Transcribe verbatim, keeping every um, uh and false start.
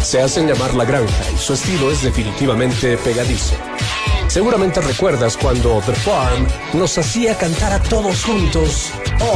Se hacen llamar La Granja y su estilo es definitivamente pegadizo. Seguramente recuerdas cuando The Farm nos hacía cantar a todos juntos